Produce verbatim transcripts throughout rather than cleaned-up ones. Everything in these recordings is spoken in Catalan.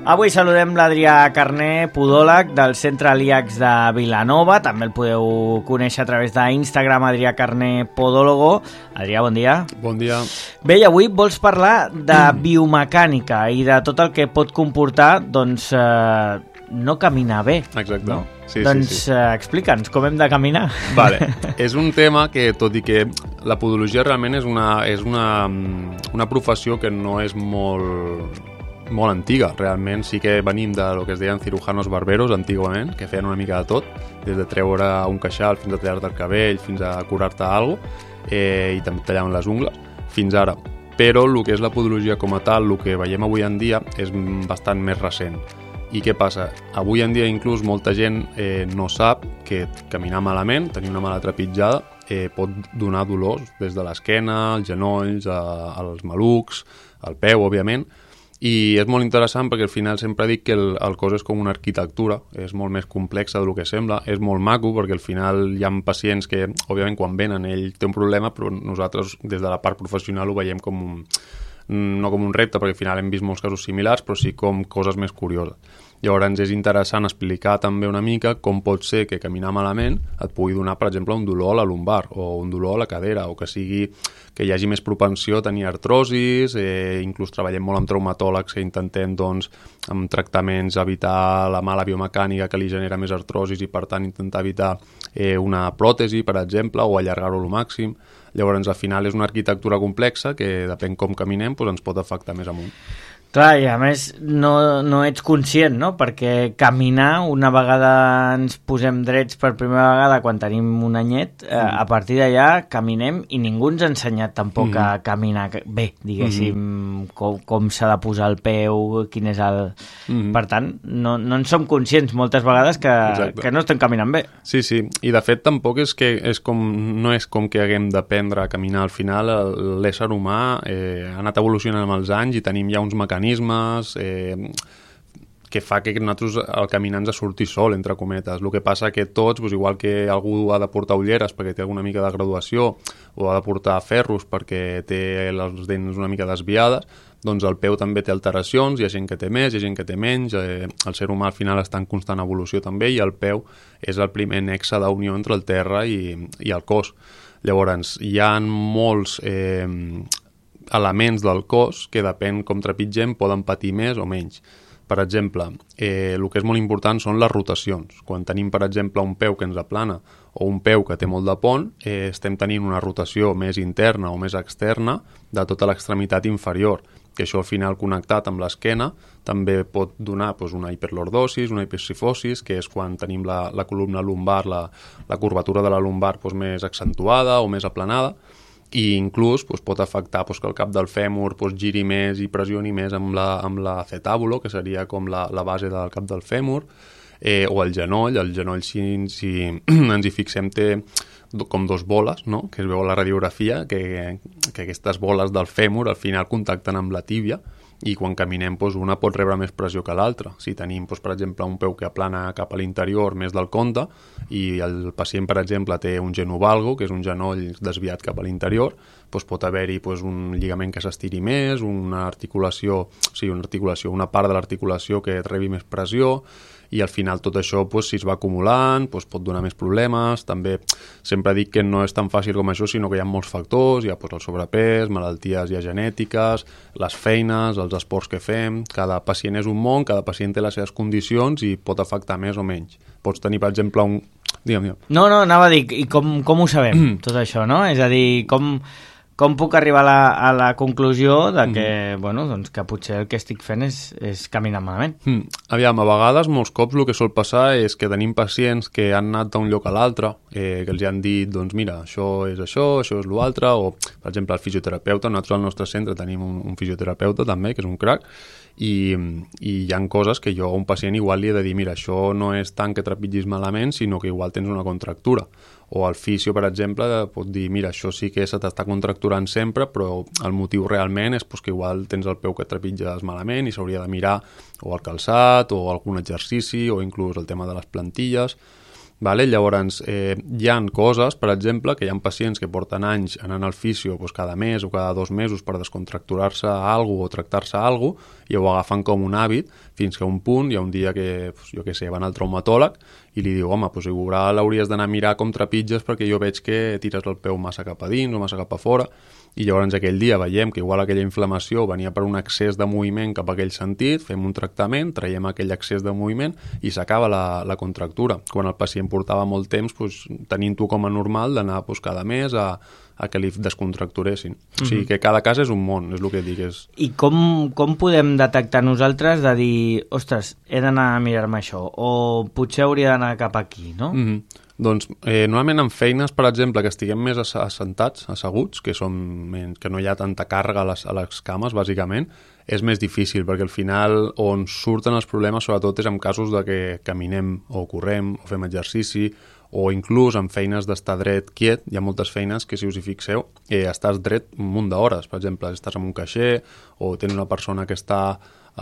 Avui saludem l'Adrià Carné, podòleg del Centre Aliax de Vilanova. També el podeu conèixer a través d'Instagram, Adrià Carné Podólogo. Adrià, bon dia. Bon dia. Bé, i avui vols parlar de biomecànica i de tot el que pot comportar, doncs, eh, no caminar bé. Exacte. No? Sí, doncs sí, sí. Eh, explica'ns com hem de caminar. Vale. És un tema que, tot i que la podologia realment és una, és una, una professió que no és molt, molt antiga. Realment sí que venim de lo que es deien cirujanos barberos antigament, que feien una mica de tot, des de treure un queixal fins a tallar-te el cabell, fins a curar-te alguna cosa, eh, i també tallaven les ungles, fins ara. Però el que és la podologia com a tal, el que veiem avui en dia, és bastant més recent. I què passa? Avui en dia inclús molta gent eh, no sap que caminar malament, tenir una mala trepitjada, eh, pot donar dolors des de l'esquena, als genolls, a, als malucs, al peu, òbviament, i és molt interessant perquè al final sempre dic que el, el cos és com una arquitectura, és molt més complexa del que sembla, és molt maco perquè al final hi ha pacients que, òbviament, quan venen ell té un problema, però nosaltres des de la part professional ho veiem com un, no com un repte, perquè al final hem vist molts casos similars, però sí com coses més curioses. Llavors és interessant explicar també una mica com pot ser que caminar malament et pugui donar, per exemple, un dolor a la lumbar o un dolor a la cadera, o que sigui que hi hagi més propensió a tenir artrosis, eh, inclús treballem molt amb traumatòlegs que intentem, doncs, amb tractaments evitar la mala biomecànica que li genera més artrosis i, per tant, intentar evitar eh, una pròtesi, per exemple, o allargar-ho al màxim. Llavors, al final, és una arquitectura complexa que, depèn com caminem, doncs ens pot afectar més amunt. Clar, i a més no, no ets conscient, no? Perquè caminar, una vegada ens posem drets per primera vegada quan tenim un anyet, eh, mm. a partir d'allà caminem i ningú ens ha ensenyat tampoc mm. a caminar bé, diguéssim, mm. com, com s'ha de posar el peu, quin és el... Mm. Per tant, no, no en som conscients moltes vegades que, que no estem caminant bé. Sí, sí, i de fet tampoc és que és com, no és com que haguem d'aprendre a caminar. Al final l'ésser humà eh, ha anat evolucionant amb els anys i tenim ja uns mecanismes Eh, que fa que nosaltres el caminar ens surti sol, entre cometes. El que passa que tots, doncs, igual que algú ha de portar ulleres perquè té alguna mica de graduació o ha de portar ferros perquè té les dents una mica desviades, doncs el peu també té alteracions, hi ha gent que té més, hi ha gent que té menys, eh, el ser humà al final està en constant evolució també i el peu és el primer nexe d'unió entre el terra i, i el cos. Llavors, hi ha molts... Eh, elements del cos que depèn com trepitgem poden patir més o menys. Per exemple, eh, el que és molt important són les rotacions. Quan tenim, per exemple, un peu que ens aplana o un peu que té molt de pont, eh, estem tenint una rotació més interna o més externa de tota l'extremitat inferior, que això al final connectat amb l'esquena també pot donar doncs, una hiperlordosis, una hipercifosis, que és quan tenim la, la columna lumbar, la, la curvatura de la lumbar doncs, més accentuada o més aplanada, i inclús doncs, pot afectar doncs, que el cap del fèmur doncs, giri més i pressioni més amb la, amb la acetàbulo, que seria com la, la base del cap del fèmur, eh, o el genoll. El genoll, si, si ens hi fixem, té com dos boles, no? Que es veu a la radiografia, que, que aquestes boles del fèmur al final contacten amb la tíbia, i quan caminem doncs, una pot rebre més pressió que l'altra. Si tenim, doncs, per exemple, un peu que aplana cap a l'interior més del compte i el pacient, per exemple, té un genovalgo, que és un genoll desviat cap a l'interior, doncs pot haver-hi doncs, un lligament que s'estiri més, una articulació, o sigui, una articulació, una part de l'articulació que rebi més pressió, i al final tot això, doncs, si es va acumulant, doncs, pot donar més problemes. També sempre dic que no és tan fàcil com això, sinó que hi ha molts factors, hi ha doncs, el sobrepès, malalties ja genètiques, les feines, els esports que fem. Cada pacient és un món, cada pacient té les seves condicions i pot afectar més o menys. Pots tenir, per exemple, un... Digue'm, digue'm. No, no, anava a dir, i com, com ho sabem, tot això, no? És a dir, com... Com puc arribar a la, a la conclusió de que, mm. bueno, doncs que potser el que estic fent és, és caminar malament? Mm. Aviam, a vegades, molts cops, el que sol passar és que tenim pacients que han anat d'un lloc a l'altre, eh, que els han dit, doncs mira, això és això, això és l'altre, o, per exemple, el fisioterapeuta. Nosaltres al nostre centre tenim un, un fisioterapeuta també, que és un crac, i, i hi ha coses que jo a un pacient igual li he de dir, mira, això no és tant que trepitgis malament, sinó que igual tens una contractura. O el fisio, per exemple, pot dir, mira, això sí que se t'està contracturant sempre, però el motiu realment és pues, que igual tens el peu que trepitges malament i s'hauria de mirar o el calçat o algun exercici o inclús el tema de les plantilles. Vale? Llavors, eh, hi ha coses, per exemple, que hi ha pacients que porten anys anant al fisio doncs, cada mes o cada dos mesos per descontracturar-se a alguna o tractar-se a alguna i ho agafen com un hàbit fins que a un punt hi ha un dia que, doncs, jo què sé, van al traumatòleg i li diu, home, doncs, igual l'hauries d'anar a mirar com trepitges perquè jo veig que tires el peu massa cap a dins o massa cap a fora. I llavors aquell dia veiem que igual aquella inflamació venia per un excés de moviment cap a aquell sentit, fem un tractament, traiem aquell excés de moviment i s'acaba la, la contractura. Quan el pacient portava molt temps doncs, tenint-ho com a normal d'anar doncs, cada mes a, a que li descontracturessin. Mm-hmm. O sigui que cada cas és un món, és el que dic. És... I com, com podem detectar nosaltres de dir, ostres, he d'anar a mirar-me això, o potser hauria d'anar cap aquí, no? Mm-hmm. Doncs eh, normalment en feines, per exemple, que estiguem més assentats, asseguts, que, som, que no hi ha tanta càrrega a les, a les cames, bàsicament, és més difícil, perquè al final on surten els problemes sobretot és en casos de que caminem o correm o fem exercici o inclús en feines d'estar dret quiet. Hi ha moltes feines que, si us hi fixeu, eh, estàs dret un munt d'hores. Per exemple, estàs en un caixer o tens una persona que està eh,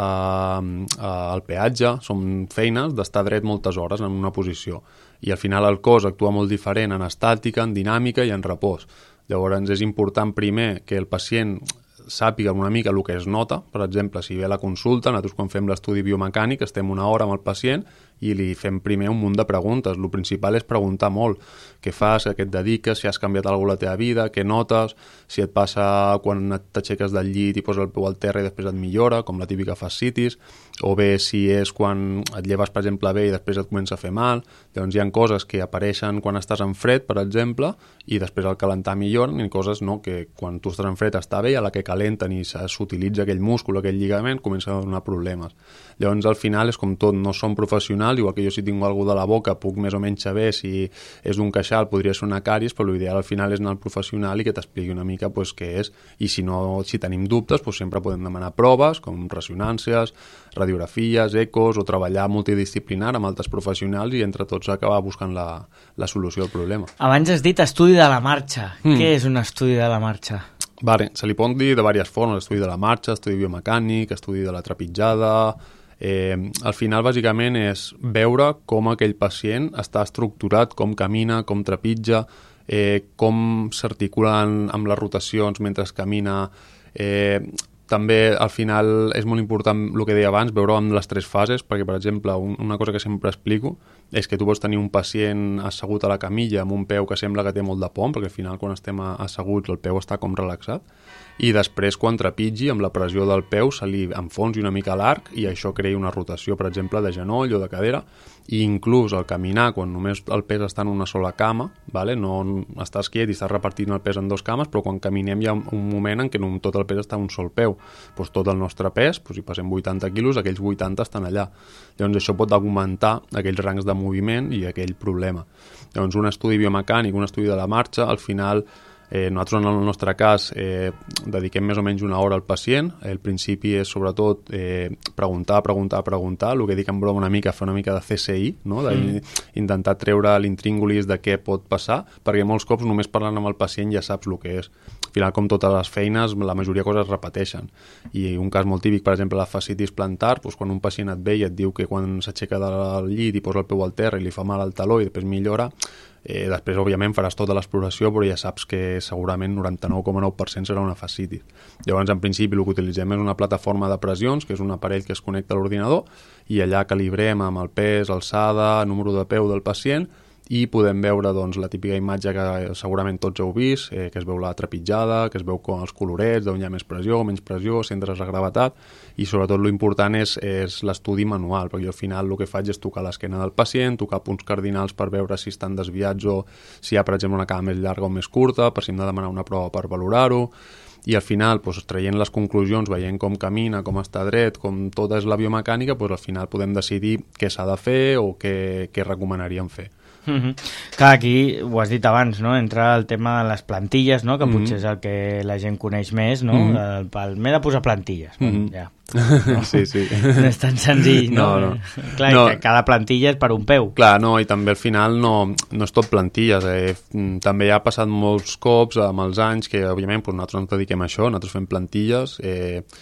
al peatge. Són feines d'estar dret moltes hores en una posició. I al final el cos actua molt diferent en estàtica, en dinàmica i en repòs. Llavors és important primer que el pacient sàpiga una mica el que es nota. Per exemple, si ve a la consulta, nosaltres quan fem l'estudi biomecànic estem una hora amb el pacient i li fem primer un munt de preguntes. El principal és preguntar molt. Què fas, a què et dediques, si has canviat alguna cosa a la teva vida, què notes, si et passa quan t'aixeques del llit i poses el peu al terra i després et millora, com la típica fascitis, o bé si és quan et lleves, per exemple, bé i després et comença a fer mal. Llavors hi ha coses que apareixen quan estàs en fred, per exemple, i després al calentar milloren, i coses no, que quan tu estàs en fred està bé i a la que calenten i s'utilitza aquell múscul, aquell lligament, comença a donar problemes. Llavors al final és com tot, no som professionals, igual que jo si tinc alguna de la boca puc més o menys saber si és d'un queixal, podria ser una càries, però l'ideal al final és anar al professional i que t'expliqui una mica pues, què és, i si no, si tenim dubtes, pues, sempre podem demanar proves com ressonàncies, radiografies, ecos, o treballar multidisciplinar amb altres professionals i entre tots acabar buscant la, la solució al problema. Abans has dit estudi de la marxa. Mm. Què és un estudi de la marxa? Vale, se li pot dir de diverses formes, estudi de la marxa, estudi biomecànic, estudi de la trepitjada. Eh, al final, bàsicament, és veure com aquell pacient està estructurat, com camina, com trepitja, eh, com s'articulen amb les rotacions mentre camina. Eh, també, al final, és molt important el que deia abans, veure amb les tres fases, perquè, per exemple, un, una cosa que sempre explico és que tu pots tenir un pacient assegut a la camilla amb un peu que sembla que té molt de pom, perquè al final quan estem asseguts el peu està com relaxat, i després quan trepitgi amb la pressió del peu se li enfonsi una mica l'arc i això crea una rotació, per exemple, de genoll o de cadera, i inclús al caminar, quan només el pes està en una sola cama, vale? No estàs quiet i estàs repartint el pes en dos cames, però quan caminem hi ha un moment en què no tot el pes està en un sol peu. Pues tot el nostre pes, pues si passem vuitanta quilos, aquells vuitanta estan allà. Llavors això pot augmentar aquells rangs de moviment i aquell problema. Llavors un estudi biomecànic, un estudi de la marxa, al final eh, nosaltres en el nostre cas eh, dediquem més o menys una hora al pacient. El principi és sobretot eh, preguntar, preguntar, preguntar, el que dic en broma una mica, fer una mica de C S I, no? D'intentar treure l'intríngulis de què pot passar, perquè molts cops només parlant amb el pacient ja saps el que és. Al final, com totes les feines, la majoria de coses es repeteixen. I un cas molt típic, per exemple, la fascitis plantar, doncs quan un pacient et ve i et diu que quan s'aixeca del llit i posa el peu al terra i li fa mal al taló i després millora, eh, després, òbviament, faràs tota l'exploració, però ja saps que segurament noranta-nou coma nou per cent serà una fascitis. Llavors, en principi, el que utilitzem és una plataforma de pressions, que és un aparell que es connecta a l'ordinador, i allà calibrem amb el pes, alçada, número de peu del pacient, i podem veure doncs, la típica imatge que segurament tots heu vist, eh, que es veu la trepitjada, que es veu com els colorets, d'on hi ha més pressió, menys pressió, centres de gravetat, i sobretot l'important és, és l'estudi manual, perquè al final el que faig és tocar l'esquena del pacient, tocar punts cardinals per veure si estan desviats o si hi ha, per exemple, una cama més llarga o més curta, per si hem de demanar una prova per valorar-ho, i al final, doncs, traient les conclusions, veient com camina, com està dret, com tota és la biomecànica, doncs, al final podem decidir què s'ha de fer o què, què recomanaríem fer. Mm-hmm. Clar, aquí ho has dit abans, no? Entra el tema de les plantilles, no? Que mm-hmm. potser és el que la gent coneix més, no? Mm-hmm. el, el, m'he de posar plantilles, mm-hmm. ja. No? Sí, sí. No és tan senzill, no? no, no. Clar, no. Que cada plantilla és per un peu. Clar, no, i també al final no, no és tot plantilles. Eh? També ha passat molts cops amb els anys que, òbviament, doncs nosaltres ens dediquem a això, nosaltres fem plantilles, eh,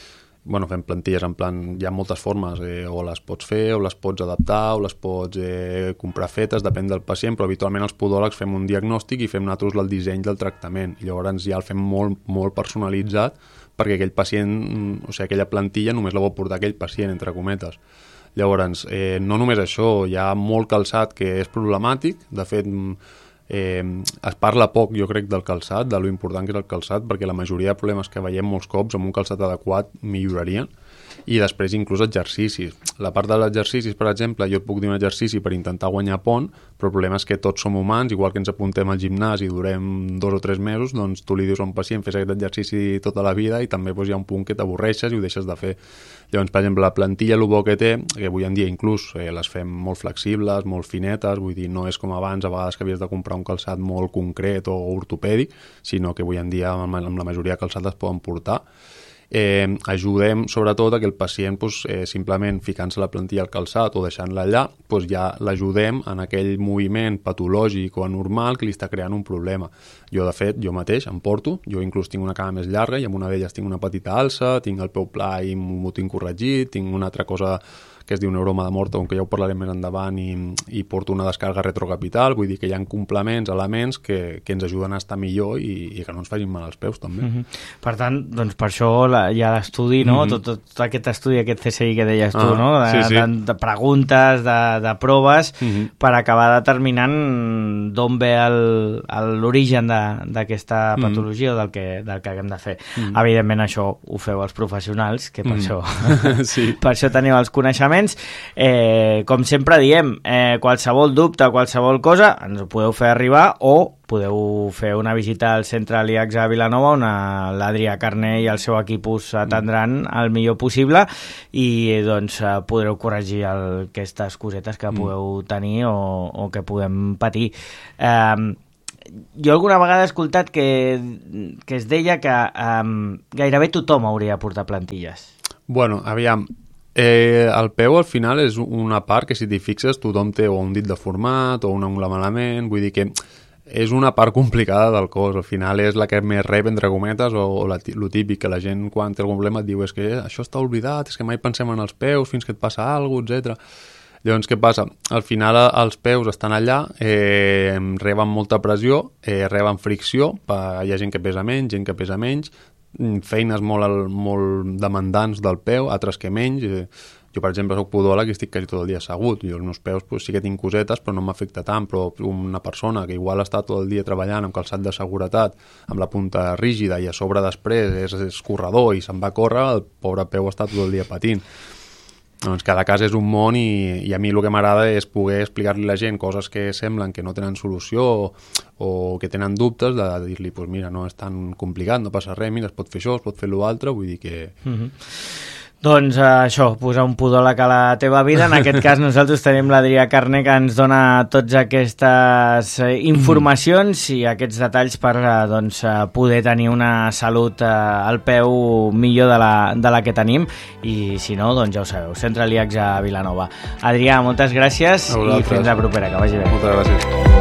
bueno, fem plantilles en plan, hi ha moltes formes, eh, o les pots fer, o les pots adaptar, o les pots eh, comprar fetes, depèn del pacient, però habitualment els podòlegs fem un diagnòstic i fem nosaltres el disseny del tractament, i llavors ja el fem molt, molt personalitzat perquè aquell pacient, o sigui, aquella plantilla només la vol portar aquell pacient, entre cometes. Llavors, eh, no només això, hi ha molt calçat que és problemàtic, de fet, eh, es parla poc, jo crec, del calçat, de lo important que és el calçat, perquè la majoria de problemes que veiem molts cops amb un calçat adequat millorarien, i després inclús exercicis. La part dels exercicis, per exemple, jo et puc dir un exercici per intentar guanyar pont, però el problema és que tots som humans, igual que ens apuntem al gimnàs i durem dos o tres mesos, doncs tu li dius a un pacient fes aquest exercici tota la vida i també doncs, hi ha un punt que t'avorreixes i ho deixes de fer. Llavors, per exemple, la plantilla, el bo que té, que avui en dia inclús eh, les fem molt flexibles, molt finetes, vull dir, no és com abans, a vegades que havies de comprar un calçat molt concret o ortopèdic, sinó que avui en dia amb la majoria de calçat es poden portar. Eh, ajudem sobretot a que el pacient pues, eh, simplement ficant-se la plantilla al calçat o deixant-la allà, pues, ja l'ajudem en aquell moviment patològic o anormal que li està creant un problema. Jo, de fet, jo mateix em porto, jo inclús tinc una cama més llarga i amb una d'elles tinc una petita alça, tinc el peu pla i m'ho tinc corregit, tinc una altra cosa que es diu neuroma de Morton, que ja ho parlarem més endavant, i, i porto una descàrrega retrocapital, vull dir que hi ha complements, elements que, que ens ajuden a estar millor i, i que no ens facin mal als peus, també. Mm-hmm. Per tant, doncs per això la, hi ha l'estudi, no? Mm-hmm. tot, tot aquest estudi, aquest C S I que deies tu, ah, no? De, sí, sí. De, de preguntes, de, de proves, mm-hmm. per acabar determinant d'on ve l'origen d'aquesta mm-hmm. patologia o del que, del que haguem de fer. Mm-hmm. Evidentment, això ho feu els professionals, que per, mm-hmm. això, sí. per això teniu els coneixements. Eh, com sempre diem, eh, qualsevol dubte, qualsevol cosa, ens ho podeu fer arribar o podeu fer una visita al centre I A X a Vilanova, on l'Adrià Carné i el seu equip us atendran el millor possible i doncs podreu corregir el, aquestes cosetes que pugueu tenir o, o que podem patir. Eh, jo alguna vegada he escoltat que, que es deia que eh, gairebé tothom hauria de portar plantilles. Bueno, aviam, Eh, el peu al final és una part que si t'hi fixes tothom té o un dit deformat o un angle malament, vull dir que és una part complicada del cos, al final és la que més rep entre cometes o, o la, lo típic que la gent quan té algun problema et diu és que això està oblidat, és que mai pensem en els peus fins que et passa alguna cosa, etcètera. Llavors què passa? Al final els peus estan allà, eh, reben molta pressió, eh, reben fricció, hi ha gent que pesa menys, gent que pesa menys, feines molt, molt demandants del peu, altres que menys. Jo, per exemple, soc podòleg i estic quasi tot el dia assegut. Jo els meus peus pues, sí que tinc cosetes, però no m'afecta tant. Però una persona que igual està tot el dia treballant amb calçat de seguretat, amb la punta rígida i a sobre després és, és corredor i se'n va a córrer, el pobre peu està tot el dia patint. Doncs cada cas és un món i, i a mi el que m'agrada és poder explicar-li a la gent coses que semblen que no tenen solució o, o que tenen dubtes, de dir-li, pues mira, no és tan complicat, no passa res, mira, es pot fer això, es pot fer l'altre, vull dir que... Mm-hmm. Doncs uh, això, posar un podòleg a la teva vida. En aquest cas nosaltres tenim l'Adrià Carné que ens dona totes aquestes uh, informacions i aquests detalls per uh, doncs, uh, poder tenir una salut uh, al peu millor de la, de la que tenim i si no, doncs ja ho sabeu, Centre I A X a Vilanova. Adrià, moltes gràcies i fins la propera, que vagi bé. Moltes gràcies.